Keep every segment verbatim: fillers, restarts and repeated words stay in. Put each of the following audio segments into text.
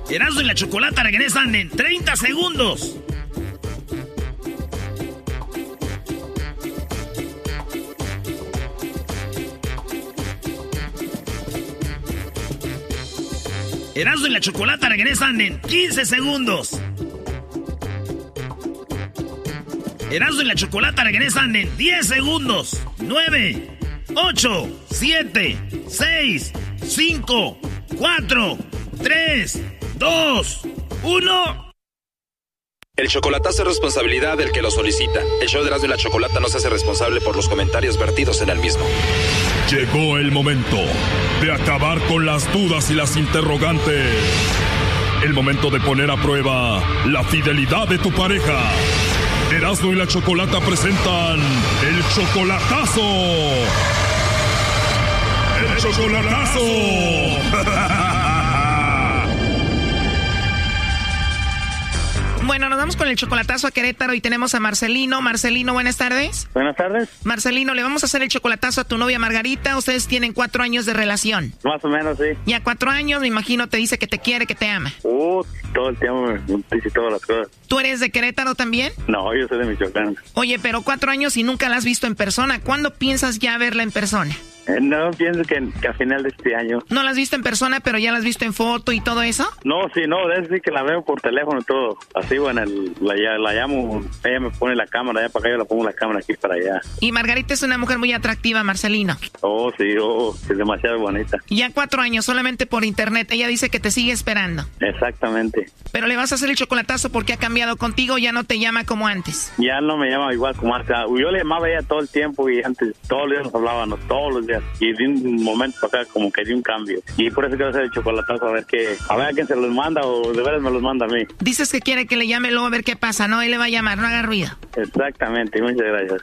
Erasmo y la Chocolata regresan en treinta segundos. Erasmo y la Chocolata regresan en quince segundos. Erasmo y la Chocolata regresan en diez segundos. nueve, ocho, siete, seis, cinco, cuatro, tres, dos, uno. El chocolatazo es responsabilidad del que lo solicita. El show de Erasmo y la Chocolata no se hace responsable por los comentarios vertidos en el mismo. Llegó el momento de acabar con las dudas y las interrogantes. El momento de poner a prueba la fidelidad de tu pareja. Erasmo y la Chocolata presentan el chocolatazo. ¡El chocolatazo! Bueno, nos vamos con el chocolatazo a Querétaro y tenemos a Marcelino. Marcelino, buenas tardes. Buenas tardes. Marcelino, le vamos a hacer el chocolatazo a tu novia Margarita. Ustedes tienen cuatro años de relación. Más o menos, sí. Ya cuatro años, me imagino, te dice que te quiere, que te ama. Uh, todo el tiempo me dice todas las cosas. ¿Tú eres de Querétaro también? No, yo soy de Michoacán. Oye, pero cuatro años y nunca la has visto en persona. ¿Cuándo piensas ya verla en persona? Eh, no, pienso que, que a final de este año. ¿No la has visto en persona, pero ya la has visto en foto y todo eso? No, sí, no, debe decir que la veo por teléfono y todo. Así, bueno, el, la, la llamo, ella me pone la cámara allá para acá, yo la pongo la cámara aquí para allá. Y Margarita es una mujer muy atractiva, Marcelino. Oh, sí, oh, es demasiado bonita. Ya cuatro años, solamente por internet. Ella dice que te sigue esperando. Exactamente. Pero le vas a hacer el chocolatazo porque ha cambiado contigo, ya no te llama como antes. Ya no me llama igual como antes. Yo le llamaba a ella todo el tiempo y antes todos los días nos hablábamos, todos los días. Y de un momento para acá como que dio un cambio. Y por eso quiero hacer el chocolatazo a ver qué, a ver a quién se los manda o de veras me los manda a mí. Dices que quiere que le llame luego a ver qué pasa, ¿no? Él le va a llamar, no haga ruido. Exactamente, muchas gracias.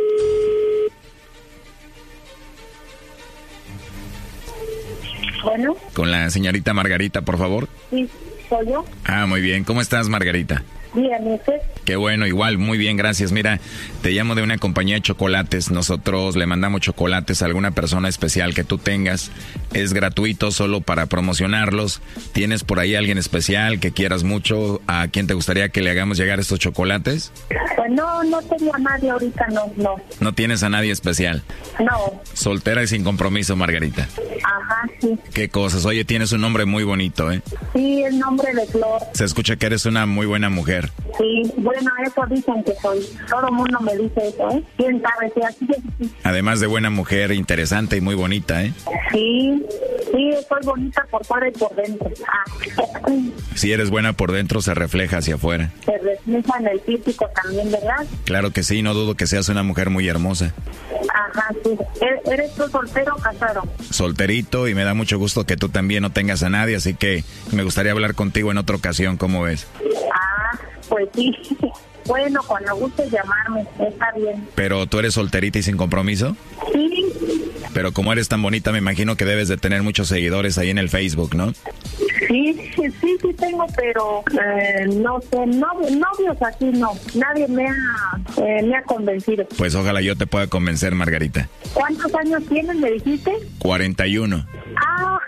Bueno. Con la señorita Margarita, por favor. Sí, soy yo. Ah, muy bien. ¿Cómo estás, Margarita? Bien, ¿y usted? Qué bueno, igual, muy bien, gracias. Mira, te llamo de una compañía de chocolates. Nosotros le mandamos chocolates a alguna persona especial que tú tengas. Es gratuito solo para promocionarlos. ¿Tienes por ahí alguien especial que quieras mucho? ¿A quién te gustaría que le hagamos llegar estos chocolates? Pues no, no tengo a nadie ahorita, no, no. ¿No tienes a nadie especial? No. Soltera y sin compromiso, Margarita. Ajá, sí. Qué cosas. Oye, tienes un nombre muy bonito, ¿eh? Sí, el nombre de Flor. Se escucha que eres una muy buena mujer. Sí, bueno, eso dicen que soy. Todo el mundo me dice eso, ¿eh? ¿Quién sabe si así es? Además de buena mujer, interesante y muy bonita, ¿eh? Sí, sí, soy bonita por fuera y por dentro. Ah. Si eres buena por dentro, se refleja hacia afuera. Se refleja en el físico también, ¿verdad? Claro que sí, no dudo que seas una mujer muy hermosa. Ajá, sí. ¿Eres tú soltero o casado? Solterito, y me da mucho gusto que tú también no tengas a nadie, así que me gustaría hablar contigo en otra ocasión, ¿cómo ves? Ah, pues sí. Bueno, cuando gustes llamarme, está bien. ¿Pero tú eres solterita y sin compromiso? Sí. Pero como eres tan bonita, me imagino que debes de tener muchos seguidores ahí en el Facebook, ¿no? Sí, sí, sí, sí tengo, pero eh, no sé, no, novios así no. Nadie me ha, eh, me ha convencido. Pues ojalá yo te pueda convencer, Margarita. ¿Cuántos años tienes, me dijiste? cuarenta y uno. Ah,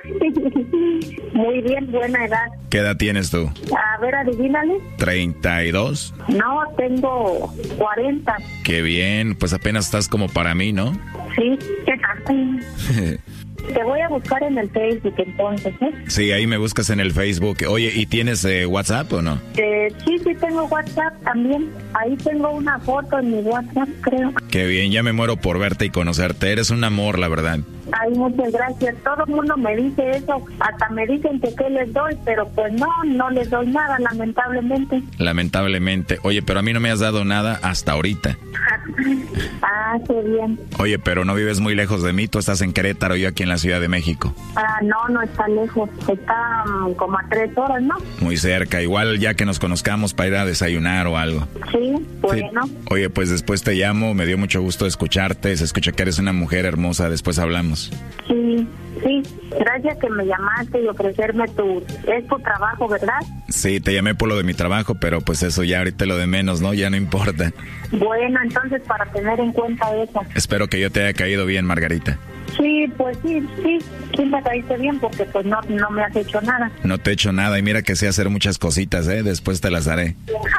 muy bien, buena edad. ¿Qué edad tienes tú? A ver, adivínale. ¿treinta y dos? No, tengo cuarenta. Qué bien, pues apenas estás como para mí, ¿no? Sí, qué tal. Te voy a buscar en el Facebook entonces, ¿eh? Sí, ahí me buscas en el Facebook. Oye, ¿y tienes eh, WhatsApp o no? Eh, sí, sí tengo WhatsApp también. Ahí tengo una foto en mi WhatsApp, creo. Qué bien, ya me muero por verte y conocerte. Eres un amor, la verdad. Ay, muchas gracias. Todo el mundo me dice eso. Hasta me dicen que qué les doy, pero pues no, no les doy nada, lamentablemente. Lamentablemente. Oye, pero a mí no me has dado nada hasta ahorita. Ah, qué bien. Oye, pero no vives muy lejos de mí. Tú estás en Querétaro y yo aquí en la Ciudad de México. Ah, no, no está lejos. Está um, como a tres horas, ¿no? Muy cerca. Igual ya que nos conozcamos para ir a desayunar o algo. Sí, bueno. Sí. Oye, pues después te llamo. Me dio mucho gusto escucharte. Se escucha que eres una mujer hermosa. Después hablamos. Sí, sí. Gracias que me llamaste y ofrecerme tu... Es tu trabajo, ¿verdad? Sí, te llamé por lo de mi trabajo, pero pues eso ya ahorita lo de menos, ¿no? Ya no importa. Bueno, entonces para tener en cuenta eso. Espero que yo te haya caído bien, Margarita. Sí, pues sí, sí, sí me caíste bien porque pues no, no me has hecho nada. No te he hecho nada y mira que sé hacer muchas cositas, ¿eh? Después te las haré.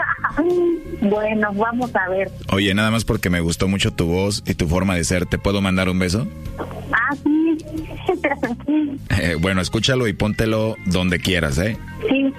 Bueno, vamos a ver. Oye, nada más porque me gustó mucho tu voz y tu forma de ser, ¿te puedo mandar un beso? Ah, sí. Eh, bueno, escúchalo y póntelo donde quieras, ¿eh? Sí.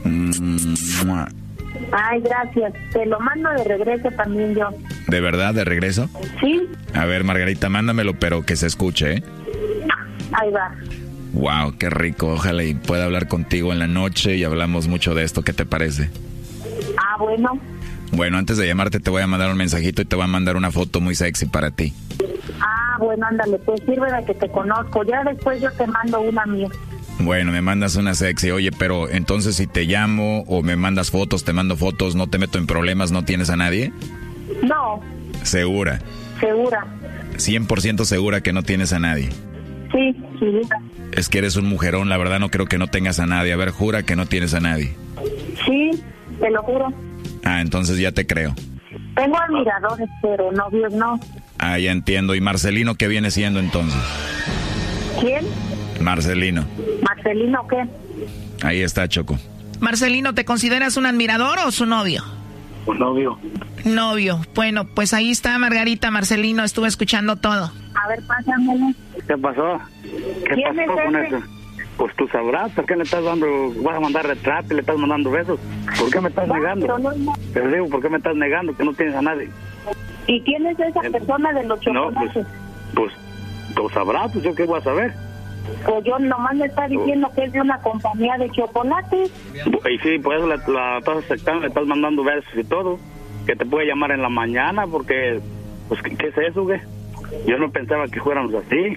Mm, Ay, gracias. Te lo mando de regreso también yo. ¿De verdad, de regreso? Sí. A ver, Margarita, mándamelo, pero que se escuche, ¿eh? Ahí va. Wow, qué rico. Ojalá y pueda hablar contigo en la noche y hablamos mucho de esto. ¿Qué te parece? Ah, bueno. Bueno, antes de llamarte te voy a mandar un mensajito y te voy a mandar una foto muy sexy para ti. Ah, bueno, ándale, pues sirve de que te conozco. Ya después yo te mando una mía. Bueno, me mandas una sexy. Oye, pero entonces si te llamo o me mandas fotos, te mando fotos, ¿no te meto en problemas? ¿No tienes a nadie? No. ¿Segura? Segura. cien por ciento segura que no tienes a nadie. Sí, segura. Es que eres un mujerón, la verdad no creo que no tengas a nadie. A ver, jura que no tienes a nadie. Sí, te lo juro. Ah, entonces ya te creo. Tengo admiradores, pero novios no. Ah, ya entiendo. ¿Y Marcelino qué viene siendo entonces? ¿Quién? Marcelino. ¿Marcelino qué? Ahí está, Choco. Marcelino, ¿te consideras un admirador o su novio? Un novio. Novio. Bueno, pues ahí está Margarita, Marcelino, estuve escuchando todo. A ver, pásamelo. ¿Qué pasó? ¿Qué ¿Quién pasó es con ese? eso? Pues tú sabrás, ¿por qué le estás dando, vas a mandar retrato y le estás mandando besos? ¿Por qué me estás Va, negando? pero no, no. Pero digo, ¿por qué me estás negando que no tienes a nadie? ¿Y quién es esa Eh, persona de los No, chocolates? pues, pues, tú sabrás, pues yo qué voy a saber. Pues yo nomás me está diciendo que es de una compañía de chocolates. Y sí, por eso la, la estás aceptando, le estás mandando besos y todo. Que te puede llamar en la mañana porque, pues, ¿qué, qué es eso, güey? Yo no pensaba que fuéramos así.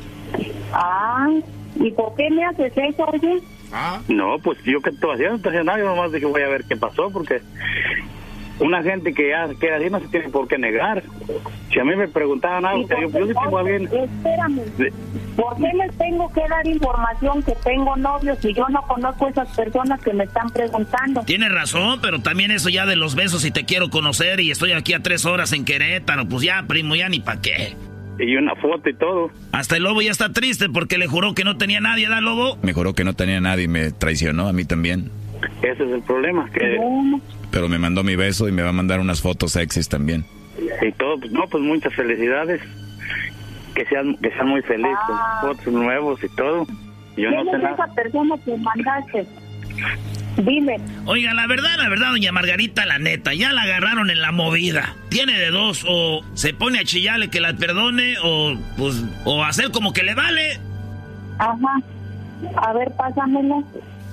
Ay, ¿y por qué me haces eso, oye? No, pues yo qué estoy haciendo, no estoy haciendo nada, yo nomás dije voy a ver qué pasó porque una gente que ya queda así no se tiene por qué negar. Si a mí me preguntaban algo, ¿Y que por yo, qué- yo sí tengo a alguien. Espérame. Sí. ¿Por qué les tengo que dar información que tengo novios si yo no conozco a esas personas que me están preguntando? Tienes razón, pero también eso ya de los besos y te quiero conocer y estoy aquí a tres horas en Querétaro, pues ya, primo, ya ni pa' qué. Y una foto y todo. Hasta el lobo ya está triste porque le juró que no tenía nadie, ¿da, lobo? Me juró que no tenía nadie y me traicionó a mí también. Ese es el problema, que Bueno, Pero me mandó mi beso y me va a mandar unas fotos sexys también. y todo, pues no, pues muchas felicidades. Que sean, que sean muy felices, Ah. fotos nuevos y todo. Yo no ¿quién sé es nada. esa persona que mandaste? Dime. Oiga, la verdad, la verdad, doña Margarita, la neta, ya la agarraron en la movida. Tiene de dos, o se pone a chillarle que la perdone, o pues, o hacer como que le vale. Ajá. A ver, pásamelo.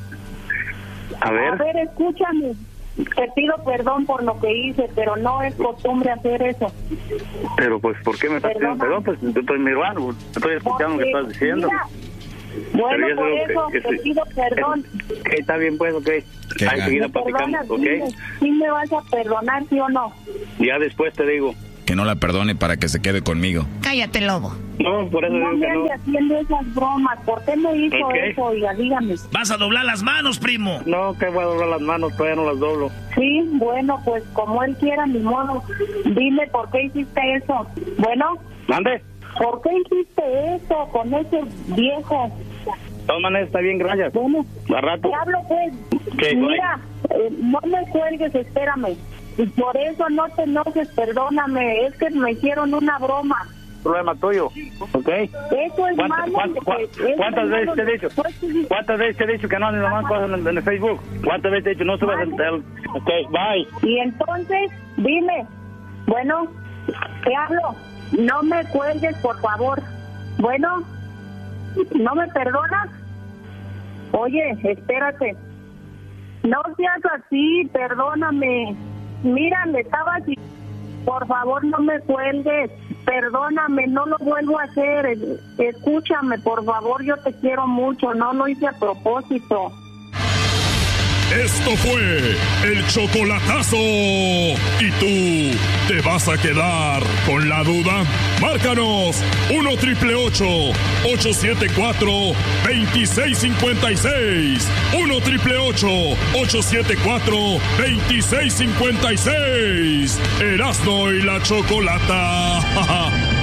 A ver, A ver, escúchame. Te pido perdón por lo que hice, pero no es costumbre hacer eso. pero pues, ¿por qué me estás pidiendo Perdona. perdón? Pues yo estoy mirando, estoy escuchando lo que Porque, estás diciendo. mira, bueno, Pero yo por digo eso que- que te sí. pido perdón. Ok, está bien, pues, ok. ¿Qué? Ahí seguida ¿Me perdonas? platicamos, Dime, ok. ¿sí me vas a perdonar, sí o no? Ya después te digo. Que no la perdone para que se quede conmigo. Cállate, lobo. No, por eso No digo me que no. ande haciendo esas bromas. ¿Por qué me hizo Ok. eso? Oiga, dígame. Vas a doblar las manos, primo. No, que voy a doblar las manos, todavía no las doblo. Sí, bueno, pues como él quiera, ni modo. Dime por qué hiciste eso. Bueno, ¿Mande? ¿por qué hiciste eso con ese viejo? De todas maneras, está bien, gracias. Bueno, A rato. te hablo pues. ¿Qué, Mira, eh, no me cuelgues, espérame. Y por eso no te enojes, perdóname. Es que me hicieron una broma. Problema tuyo, ¿ok? Eso es ¿Cuántas, malo. cuántas, porque es cuántas malo veces te he de- dicho? pues, sí, ¿Cuántas veces te he dicho que no haces nomás cosas en, en el Facebook? ¿Cuántas veces te he dicho no subas el... el- Ok, bye. Y entonces, dime, bueno, te hablo, no me cuelgues, por favor. Bueno, ¿no me perdonas? Oye, espérate. No seas así, perdóname. Mira, le estaba así. Por favor, no me cuelgues. Perdóname, no lo vuelvo a hacer. Escúchame, por favor, yo te quiero mucho. No lo hice a propósito. Esto fue el chocolatazo. ¿Y tú te vas a quedar con la duda? Márcanos uno triple ocho siete cuatro dos seis cinco seis. uno triple ocho siete cuatro dos seis cinco seis. Erasmo y la Chocolata.